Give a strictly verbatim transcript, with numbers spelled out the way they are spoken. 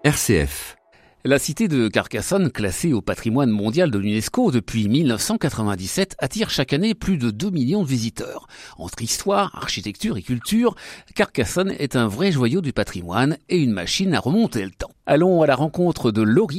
R C F. La cité de Carcassonne, classée au patrimoine mondial de l'UNESCO depuis mille neuf cent quatre-vingt-dix-sept, attire chaque année plus de deux millions de visiteurs. Entre histoire, architecture et culture, Carcassonne est un vrai joyau du patrimoine et une machine à remonter le temps. Allons à la rencontre de Laurie,